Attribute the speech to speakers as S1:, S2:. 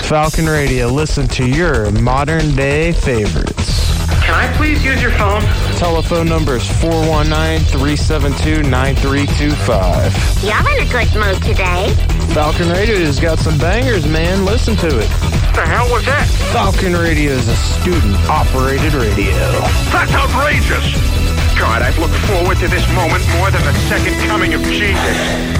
S1: Falcon Radio. Listen to your modern day favorites.
S2: Can I please use your phone?
S1: Telephone number is 419-372-9325.
S3: You're in a good mood today.
S1: Falcon Radio's got some bangers, man. Listen to it.
S2: What the hell was that?
S1: Falcon Radio is a student-operated radio.
S2: That's outrageous! God, I've looked forward to this moment more than the second coming of Jesus.